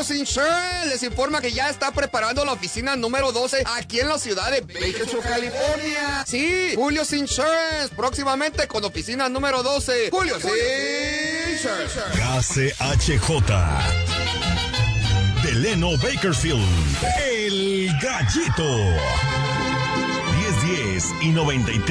Julio's Insurance les informa que ya está preparando la oficina número 12 aquí en la ciudad de Bakersfield, California. Sí, Julio's Insurance, próximamente con oficina número 12. Julio's Insurance. KCHJ. Delano Bakersfield, El Gallito. 1010 y 93.